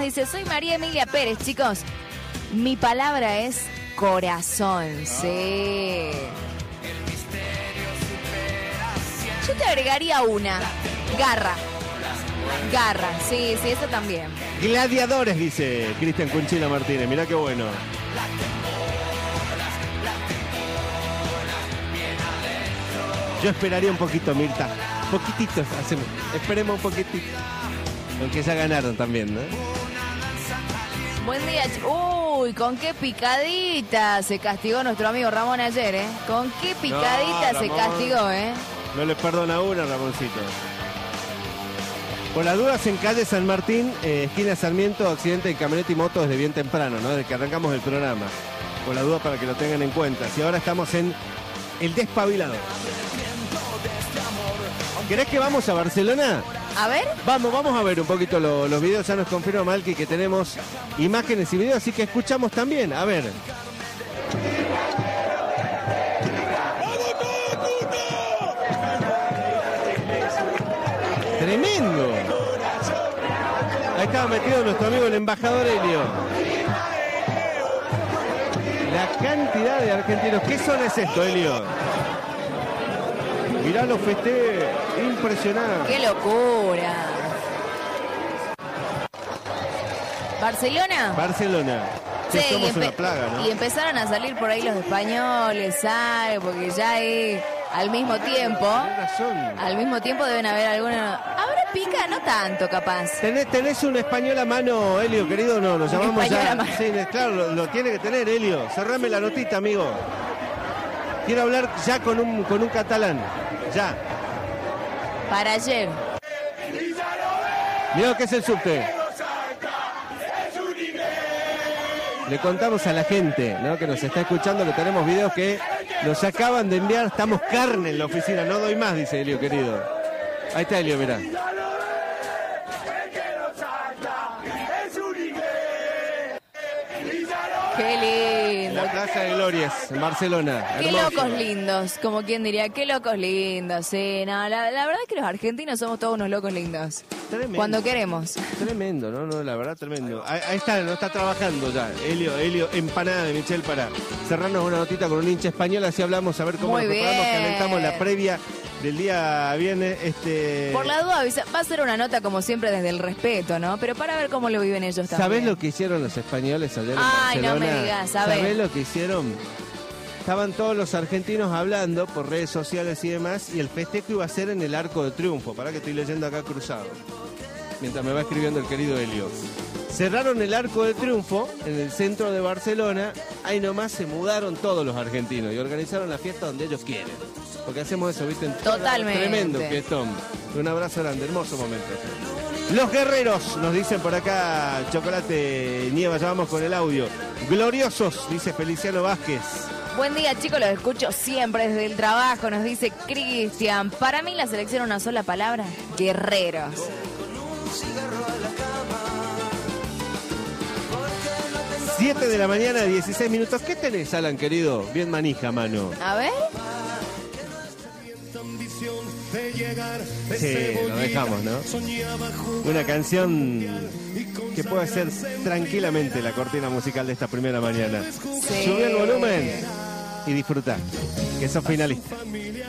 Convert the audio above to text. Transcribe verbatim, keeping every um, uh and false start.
dice, soy María Emilia Pérez, chicos. Mi palabra es corazón, sí. Yo te agregaría una, garra. Garra, sí, sí, eso también. Gladiadores, dice Cristian Conchila Martínez, mirá qué bueno. Yo esperaría un poquito, Mirta. Poquititos, hacemos. Esperemos un poquitito. Aunque ya ganaron también, ¿no? Buen día. Uy, con qué picadita se castigó nuestro amigo Ramón ayer, ¿eh? Con qué picadita no, se castigó, ¿eh? No le perdona una, Ramoncito. Por las dudas, en calle San Martín, eh, esquina Sarmiento, accidente de camioneta y moto desde bien temprano, ¿no? Desde que arrancamos el programa. Por las dudas, para que lo tengan en cuenta. Si ahora estamos en El Despabilador. ¿Querés que vamos a Barcelona? A ver. Vamos, vamos a ver un poquito lo, los videos. Ya nos confirma Malky que tenemos imágenes y videos, así que escuchamos también. A ver. Tremendo. Ahí estaba metido nuestro amigo el embajador Helio. La cantidad de argentinos. ¿Qué zona es esto, Helio? Mirá los festejos, impresionante. ¡Qué locura! ¿Barcelona? Barcelona. Sí, sí, somos una plaga, ¿no? Y empezaron a salir por ahí los españoles, ¿sabes? Porque ya es al mismo tiempo. razón. Al mismo tiempo deben haber algunos. Ahora pica, no tanto, capaz. ¿Tenés, tenés un español a mano, Helio, querido? No, lo llamamos ya. Sí, claro, lo, lo tiene que tener, Helio. Cerrame la notita, amigo. Quiero hablar ya con un, con un catalán. Ya. Para ayer. Mirá que es el subte. Le contamos a la gente, ¿no?, que nos está escuchando, que tenemos videos que nos acaban de enviar. Estamos carne en la oficina, no doy más, dice Helio, querido. Ahí está Helio, mirá. Qué lindo. La Plaza de Glorias, en Barcelona. Qué Hermoso. locos lindos, como quien diría, qué locos lindos. Sí, no, la, la verdad es que los argentinos somos todos unos locos lindos. Tremendo. Cuando queremos. Tremendo, no, no, la verdad, tremendo. Ahí, ahí está, no está trabajando ya. Helio, Helio, empanada de Michelle para cerrarnos una notita con un hincha español, así hablamos, a ver cómo Muy nos preparamos, bien. calentamos la previa del día viernes. Este... Por la duda, avisa- va a ser una nota como siempre desde el respeto, ¿no? Pero para ver cómo lo viven ellos también. ¿Sabés lo que hicieron los españoles ayer en Ay, Barcelona? no me digas, a ver. ¿Sabés lo que hicieron? Estaban todos los argentinos hablando por redes sociales y demás, y el festejo iba a ser en el Arco de Triunfo. Pará que estoy leyendo acá cruzado, mientras me va escribiendo el querido Helio. Cerraron el Arco de Triunfo en el centro de Barcelona. Ahí nomás se mudaron todos los argentinos y organizaron la fiesta donde ellos quieren. Porque hacemos eso, ¿viste? Totalmente. Tremendo fiestón. Un abrazo grande, hermoso momento. Los guerreros, nos dicen por acá, Chocolate Nieva, ya vamos con el audio. Gloriosos, dice Feliciano Vázquez. Buen día, chicos, los escucho siempre desde el trabajo, nos dice Cristian. Para mí la selección una sola palabra, guerreros. siete de la mañana, dieciséis minutos. ¿Qué tenés, Alan, querido? Bien manija, mano. A ver. Sí, lo dejamos, ¿no? Una canción que puede ser tranquilamente la cortina musical de esta primera mañana. Sí. Sube el volumen y disfruta, que sos finalista.